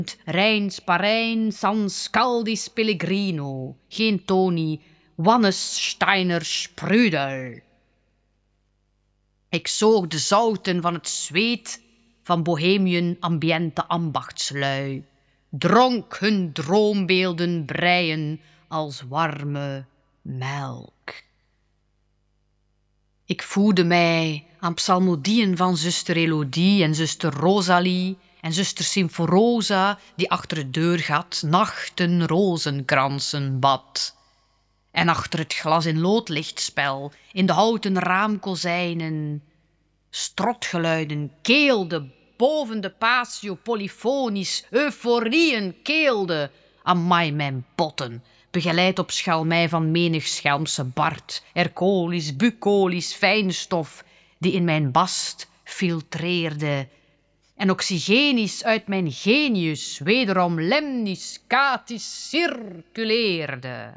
Rijns Parijn, sans Caldis Pellegrino, geen Toni, Wannes Steiner Sprudel. Ik zoog de zouten van het zweet van bohemiën ambiente ambachtslui, dronk hun droombeelden breien als warme melk. Ik voedde mij aan psalmodieën van zuster Elodie en zuster Rosalie en zuster Symforosa, die achter het deurgat nachten rozenkransen bad. En achter het glas in loodlichtspel, in de houten raamkozijnen, strotgeluiden keelden boven de patio polyfonisch, euforieën keelden. Amai mijn botten, begeleid op schalmei van menig schelmse bart, ercolisch, bucolisch, fijnstof, die in mijn bast filtreerde en oxygenisch uit mijn genius wederom lemnisch, katisch circuleerde.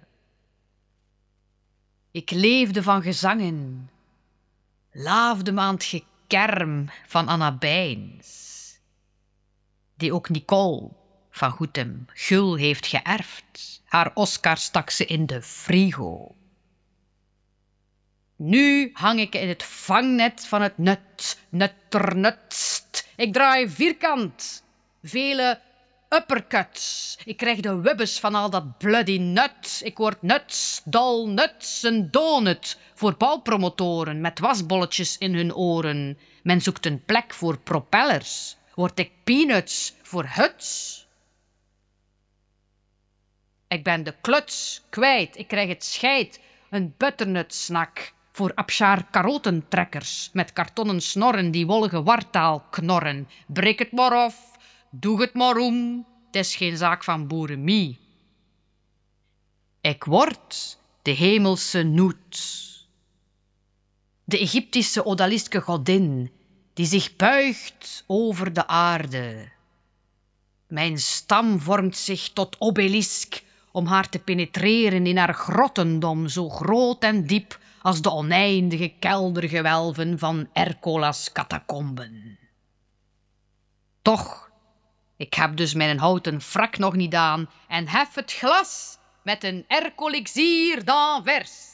Ik leefde van gezangen, laafde me aan het gekerm van Anna Bijns, die ook Nicole van Goethem gul heeft geërfd. Haar Oscar stak ze in de frigo. Nu hang ik in het vangnet van het nutternutst. Ik draai vierkant, vele uppercuts. Ik krijg de wibbes van al dat bloody nut. Ik word nuts, dol nuts, een donut voor bouwpromotoren met wasbolletjes in hun oren. Men zoekt een plek voor propellers. Word ik peanuts voor huts? Ik ben de kluts kwijt, ik krijg het scheid, een butternut-snack voor Abshar karotentrekkers met kartonnen snorren die wollige wartaal knorren. Breek het maar af, doe het maar om, het is geen zaak van boeremie. Ik word de hemelse Noet, de Egyptische odalisque godin die zich buigt over de aarde. Mijn stam vormt zich tot obelisk om haar te penetreren in haar grottendom, zo groot en diep als de oneindige keldergewelven van Ercola's catacomben. Toch, ik heb dus mijn houten frak nog niet aan en hef het glas met een Ercolixier d'Anvers.